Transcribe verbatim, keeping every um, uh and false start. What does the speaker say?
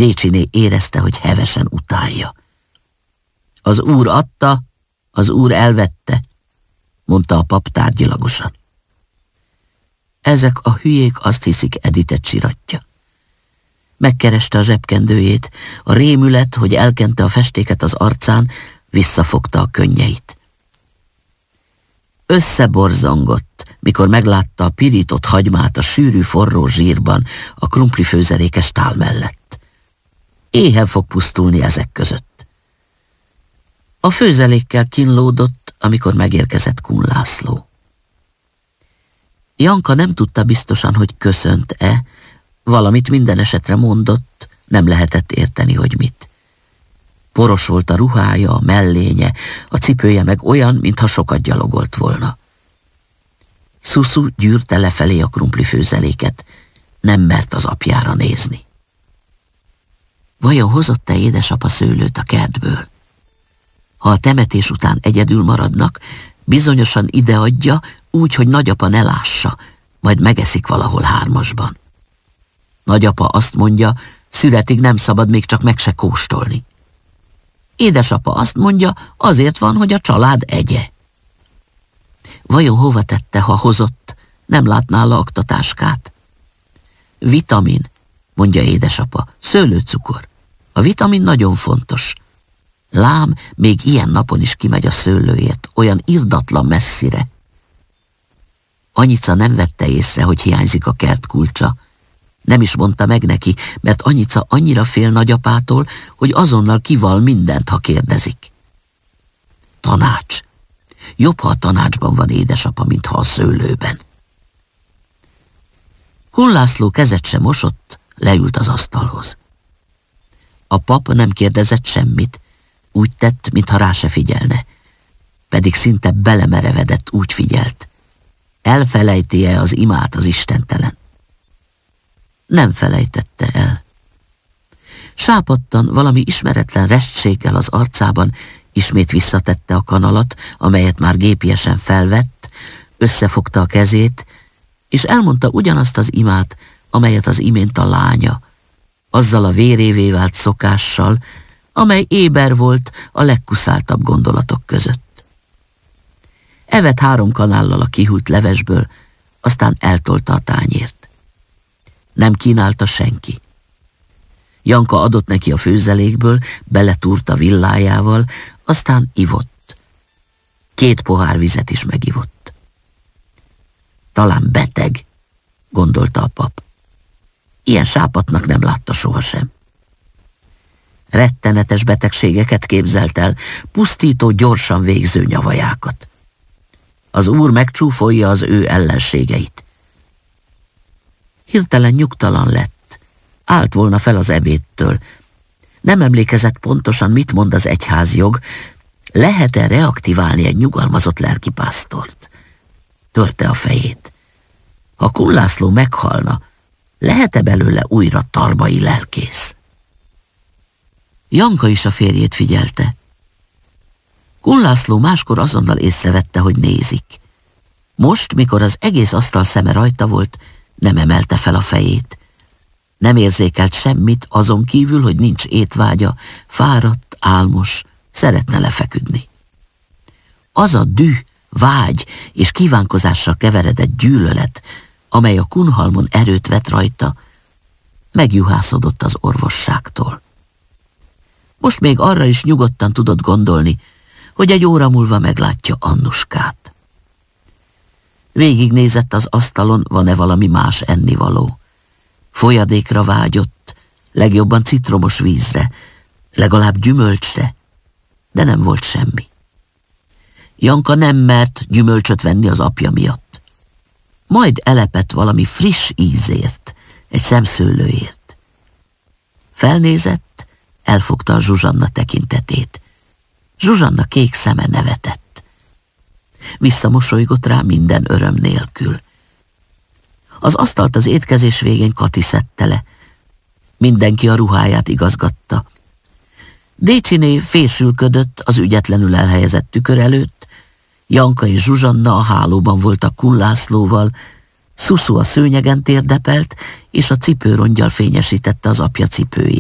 Décsiné érezte, hogy hevesen utálja. Az úr adta, az úr elvette, mondta a pap tárgyilagosan. Ezek a hülyék azt hiszik, Editet siratja. Megkereste a zsebkendőjét, a rémület, hogy elkente a festéket az arcán, visszafogta a könnyeit. Összeborzongott, mikor meglátta a pirított hagymát a sűrű forró zsírban a krumplifőzelékes tál mellett. Éhen fog pusztulni ezek között. A főzelékkel kínlódott, amikor megérkezett Kun László. Janka nem tudta biztosan, hogy köszönt-e, valamit minden esetre mondott, nem lehetett érteni, hogy mit. Poros volt a ruhája, a mellénye, a cipője meg olyan, mintha sokat gyalogolt volna. Szuszu gyűrte lefelé a krumplifőzeléket, nem mert az apjára nézni. Vajon hozott-e édesapa szőlőt a kertből? Ha a temetés után egyedül maradnak, bizonyosan ideadja, úgy, hogy nagyapa ne lássa, majd megeszik valahol hármasban. Nagyapa azt mondja, szüretig nem szabad még csak meg se kóstolni. Édesapa azt mondja, azért van, hogy a család egye. Vajon hova tette, ha hozott, nem látná a aktatáskát? Vitamin, mondja édesapa, szőlőcukor. A vitamin nagyon fontos. Lám, még ilyen napon is kimegy a szőlőért, olyan irdatlan messzire. Anyica nem vette észre, hogy hiányzik a kert kulcsa. Nem is mondta meg neki, mert Anyica annyira fél nagyapától, hogy azonnal kival mindent, ha kérdezik. Tanács. Jobb, ha a tanácsban van édesapa, mint ha a szőlőben. Kun László kezet sem mosott, leült az asztalhoz. A pap nem kérdezett semmit, úgy tett, mintha rá se figyelne. Pedig szinte belemerevedett, úgy figyelt. Elfelejti-e az imát az istentelen? Nem felejtette el. Sápadtan, valami ismeretlen restséggel az arcában ismét visszatette a kanalat, amelyet már gépiesen felvett, összefogta a kezét, és elmondta ugyanazt az imát, amelyet az imént a lánya, azzal a vérévé vált szokással, amely éber volt a legkuszáltabb gondolatok között. Evett három kanállal a kihűlt levesből, aztán eltolta a tányért. Nem kínálta senki. Janka adott neki a főzelékből, beletúrta villájával, aztán ivott. Két pohár vizet is megivott. Talán beteg, gondolta a pap. Ilyen sápatnak nem látta sohasem. Rettenetes betegségeket képzelt el, pusztító, gyorsan végző nyavajákat. Az úr megcsúfolja az ő ellenségeit. Hirtelen nyugtalan lett. Állt volna fel az ebédtől. Nem emlékezett pontosan, mit mond az egyházjog. Lehet-e reaktiválni egy nyugalmazott lelkipásztort? Törte a fejét. Ha Kun László meghalna, lehet-e belőle újra tarbai lelkész? Janka is a férjét figyelte. Kun László máskor azonnal észrevette, hogy nézik. Most, mikor az egész asztal szeme rajta volt, nem emelte fel a fejét. Nem érzékelt semmit, azon kívül, hogy nincs étvágya, fáradt, álmos, szeretne lefeküdni. Az a düh, vágy és kívánkozással keveredett gyűlölet, amely a Kunhalmon erőt vett rajta, megjuhászodott az orvosságtól. Most még arra is nyugodtan tudott gondolni, hogy egy óra múlva meglátja Annuskát. Végignézett az asztalon, van-e valami más ennivaló. Folyadékra vágyott, legjobban citromos vízre, legalább gyümölcsre, de nem volt semmi. Janka nem mert gyümölcsöt venni az apja miatt. Majd elepett valami friss ízért, egy szemszőlőért. Felnézett, elfogta a Zsuzsanna tekintetét. Zsuzsanna kék szeme nevetett. Visszamosolygott rá minden öröm nélkül. Az asztalt az étkezés végén Kati szedte le. Mindenki a ruháját igazgatta. Décsiné fésülködött az ügyetlenül elhelyezett tükör előtt, Janka és Zsuzsanna a hálóban voltak Kun Lászlóval, Szuszu a szőnyegen térdepelt, és a cipőrongyal fényesítette az apja cipőjét.